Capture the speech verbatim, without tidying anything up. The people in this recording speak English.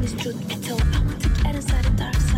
is truth. I tell I want to get inside the dark side.